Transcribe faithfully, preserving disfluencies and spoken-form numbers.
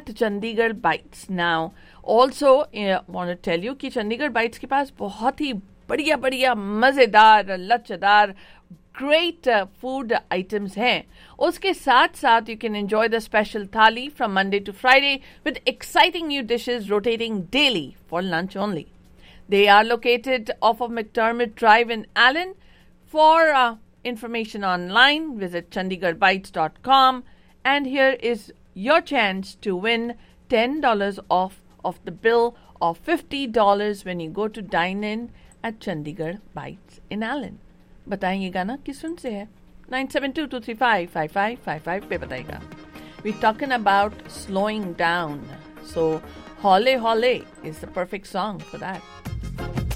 at Chandigarh Bites. Now, also uh, want to tell you कि Chandigarh Bites के पास बहुत ही बढ़िया बढ़िया मज़ेदार लच्छेदार great uh, food items हैं. उसके साथ साथ you can enjoy the special thali from Monday to Friday with exciting new dishes rotating daily for lunch only. They are located off of McDermott Drive in Allen. For uh, information online, visit chandigarh bites dot com. And here is your chance to win ten dollars off of the bill of fifty dollars when you go to dine in at Chandigarh Bites in Allen. बताएं ये गाना किस film से है? nine seven two two three five five five five five पे बताइएगा. We're talking about slowing down. So, Hole Hole is the perfect song for that.